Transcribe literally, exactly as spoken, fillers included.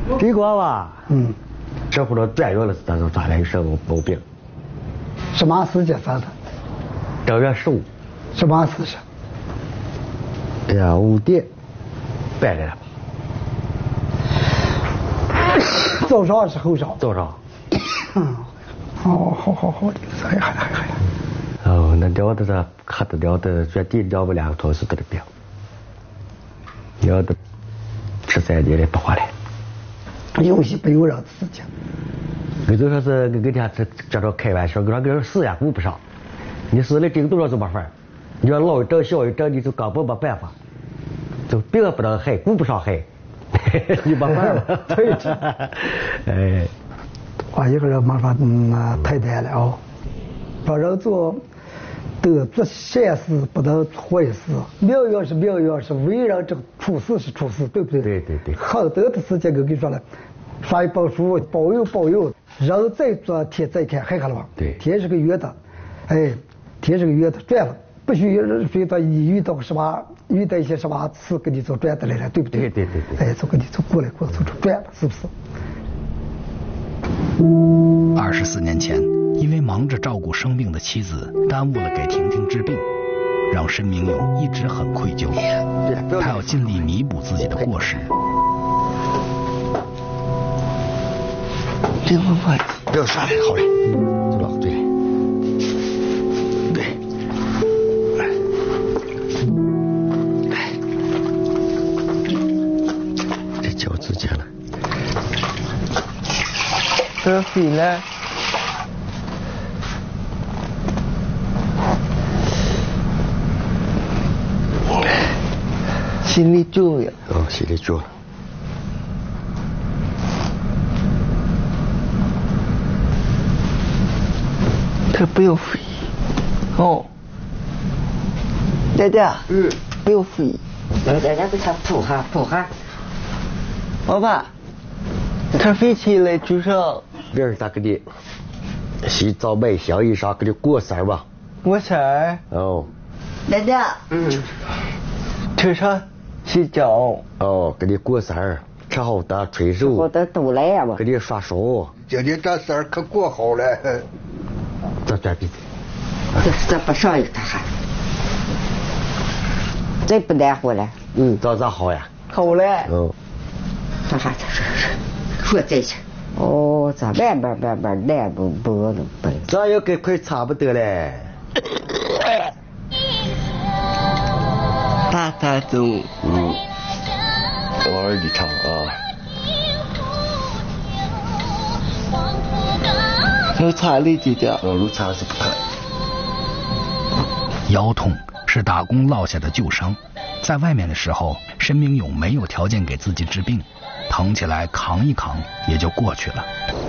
这个吧， 嗯， 这回头转院了，他就抓来什么毛病？ 什么时间发的？ 正月十五。 什么时辰？ 哎呀，五点半来了。 早上还是后上？ 早上。 嗯，哦，好好好的，哎呀哎呀哎呀。 哦，那聊的这看得聊的，绝对聊不两个多小时都得病，聊的十三年了不回来。 有些没有人事情。 有就说是跟跟天这这着开玩笑，跟说跟说死也顾不上，你死了顶多少就没法儿，你要老一阵小一阵，你就根本没办法，就病不能害，顾不上害，你没办法。 对。 哎， 我一个人没法嗯太难了哦。把人做得做善事不能做坏事，命运是命运，是为人这个处事是处事，对不对？ 对对对。 好得的事情我跟你说了，刷一本书，保佑保佑，人在做天在看，还看了吧？ 对。 天是个圆的，哎，天是个圆的，转了，不许随着你遇到什么遇到一些什么事给你做转的来了，对不对？ 对对对对。 哎，就给你做过来过来做出转了，是不是？ 二十四年前，因为忙着照顾生病的妻子，耽误了给婷婷治病，让申明勇一直很愧疚。他要尽力弥补自己的过失。 这个我不要上来，好嘞，走了，对，对，这脚趾甲了。这回来。心里重要。哦，心里重要。他不要飞。哦。爹爹。嗯。不要飞。 让大家给他扑哈扑哈。 爸爸，他飞起来就上。明儿咱给你洗澡买香衣裳，给你过生吧。过生。哦。 爹爹。嗯。 吃上洗脚。哦，给你过生，吃好的吹手。 我的都来呀，我。 给你刷手。 今天这事儿可过好了。 这转鼻子。 这这不上一个他还。这不难活了。 嗯，这咋好呀？ 好了。 哦。 他还这是说这些。哦，这慢慢慢慢难不不了不了。 这要跟快差不多了。大大走。嗯。往耳里唱啊。有差了几点？哦，有差是不看。 腰痛是打工落下的旧伤，在外面的时候，申明勇没有条件给自己治病，疼起来扛一扛也就过去了。